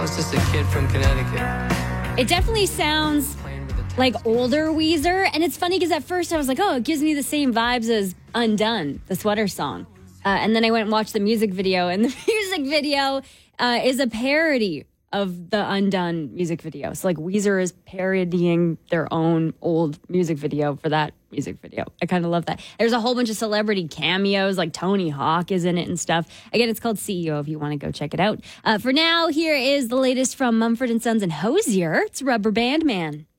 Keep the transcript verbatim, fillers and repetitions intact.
was just a kid from Connecticut. It definitely sounds like older Weezer. And it's funny because at first I was like, oh, it gives me the same vibes as Undone, the Sweater song. Uh, and then I went and watched the music video, and the music video uh, is a parody of the Undone music video. So like Weezer is parodying their own old music video for that music video. I kind of love that. There's a whole bunch of celebrity cameos, like Tony Hawk is in it and stuff. Again, it's called C E O if you want to go check it out. Uh, for now, here is the latest from Mumford and Sons and Hosier. It's Rubber Band Man.